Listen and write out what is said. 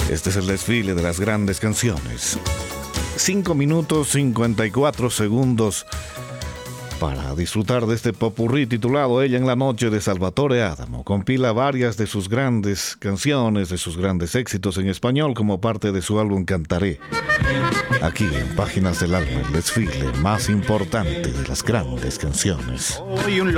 Este es el desfile de las grandes canciones. 5 minutos 54 segundos para disfrutar de este popurrí titulado Ella en la noche de Salvatore Adamo. Compila varias de sus grandes canciones, de sus grandes éxitos en español como parte de su álbum Cantaré. Aquí en Páginas del Alma, el desfile más importante de las grandes canciones.